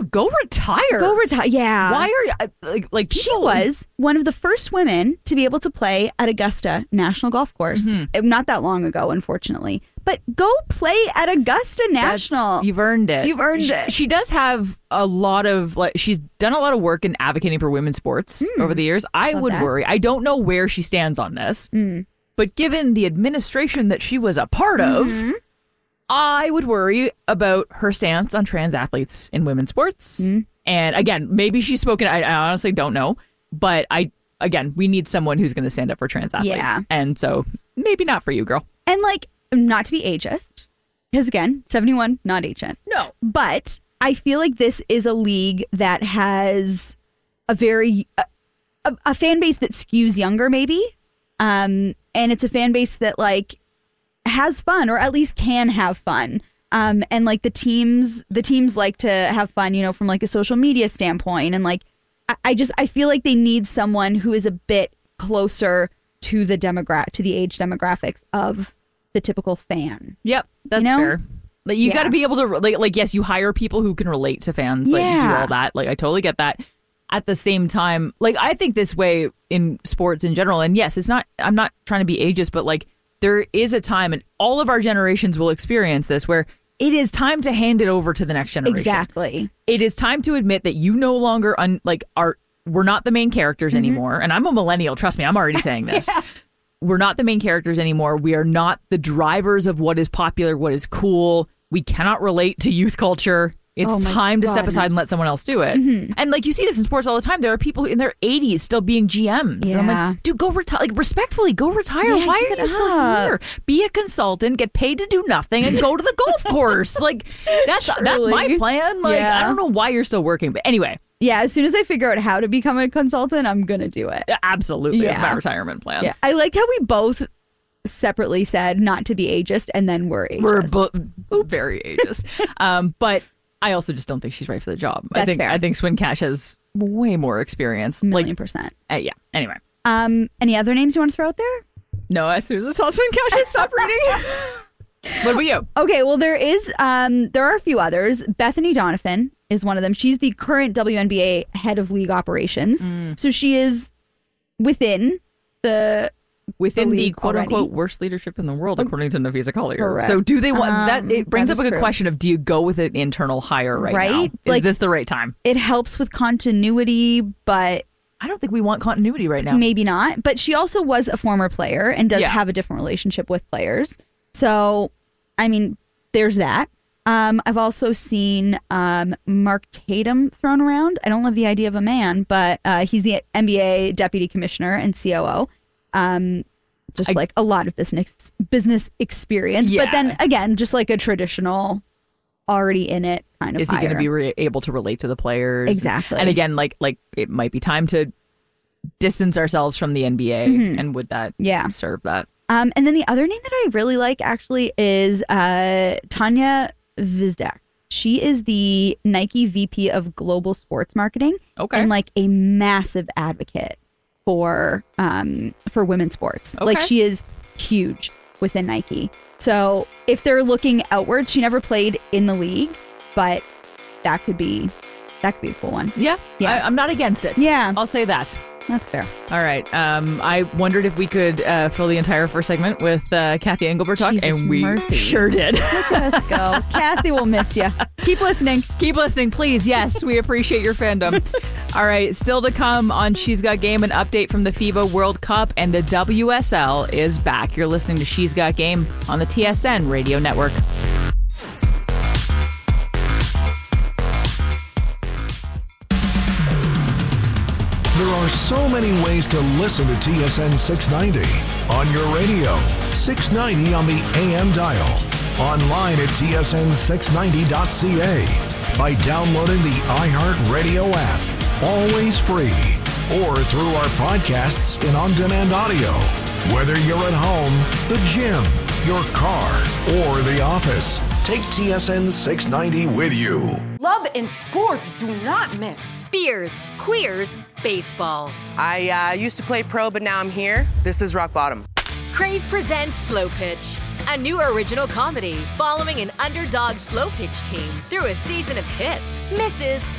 go retire. Go retire. Yeah. Why are you like She people- was one of the first women to be able to play at Augusta National Golf Course. Not that long ago, unfortunately. But go play at Augusta National. You've earned it. You've earned it. She does have a lot of she's done a lot of work in advocating for women's sports over the years. I would that. worry. I don't know where she stands on this, but given the administration that she was a part of, I would worry about her stance on trans athletes in women's sports. And again, maybe she's spoken. I honestly don't know, but we need someone who's going to stand up for trans athletes. Yeah. And so maybe not for you, girl. And not to be ageist, because again, 71, not ancient. No. But I feel like this is a league that has a very a fan base that skews younger, maybe, and it's a fan base that has fun, or at least can have fun. And the teams like to have fun, from a social media standpoint, and I feel like they need someone who is a bit closer to the age demographics of the typical fan. Yep, that's fair. You got to be able to yes, you hire people who can relate to fans, do all that. I totally get that. At the same time, I think this way in sports in general, and yes, I'm not trying to be ageist, but there is a time, and all of our generations will experience this, where it is time to hand it over to the next generation. Exactly. It is time to admit that you no longer we're not the main characters anymore. And I'm a millennial. Trust me, I'm already saying this. We're not the main characters anymore. We are not the drivers of what is popular, what is cool. We cannot relate to youth culture. It's time to step aside and let someone else do it. And you see this in sports all the time. There are people in their 80s still being GMs. Yeah. And I'm like, dude, go retire. Respectfully, go retire. Yeah, Why give are you it still up. here? Be a consultant, get paid to do nothing, and go to the golf course. That's my plan. I don't know why you're still working. But anyway. Yeah, as soon as I figure out how to become a consultant, I'm going to do it. Absolutely. That's my retirement plan. Yeah. I like how we both separately said not to be ageist, and then we're ageist. We're very ageist. But I also just don't think she's right for the job. That's fair. I think Swin Cash has way more experience. 1,000,000%. Yeah. Anyway. Any other names you want to throw out there? No, as soon as I saw Swin Cash, I stopped reading. What about you? Okay, well, there are a few others. Bethany Donovan is one of them. She's the current WNBA head of league operations. So she is within the quote unquote worst leadership in the world, according to Nafisa Collier. Correct. So do they want that? It brings that up a is good true. question of, do you go with an internal hire right now? Is this the right time? It helps with continuity, but I don't think we want continuity right now. maybe not. But she also was a former player and does have a different relationship with players. So, I mean, there's that. I've also seen Mark Tatum thrown around. I don't love the idea of a man, but he's the NBA deputy commissioner and COO. A lot of business experience. Yeah. But then again, just a traditional, already in it kind of Is he hire. going to be able to relate to the players? Exactly. And again, it might be time to distance ourselves from the NBA. And would that serve that? And then the other name that I really like actually is Tanya Vizdak. She is the Nike VP of Global Sports Marketing. Okay. And a massive advocate for women's sports. Okay. She is huge within Nike. So if they're looking outwards, she never played in the league, but that could be a cool one. Yeah. I'm not against it. Yeah. I'll say that. That's fair. All right. I wondered if we could fill the entire first segment with Kathy Engelbert talk, Jesus and we mercy. sure did. Let us go. Kathy will miss you. Keep listening. Keep listening, please. Yes, we appreciate your fandom. All right. Still to come on She's Got Game, an update from the FIBA World Cup, and the WSL is back. You're listening to She's Got Game on the TSN Radio Network. There are so many ways to listen to TSN 690. On your radio, 690 on the AM dial. Online at tsn690.ca. By downloading the iHeartRadio app. Always free. Or through our podcasts and on-demand audio. Whether you're at home, the gym, your car, or the office, take TSN 690 with you. Love and sports do not mix. Beers, queers, baseball. I used to play pro, but now I'm here. This is rock bottom. Crave presents Slow Pitch, a new original comedy following an underdog slow pitch team through a season of hits, misses,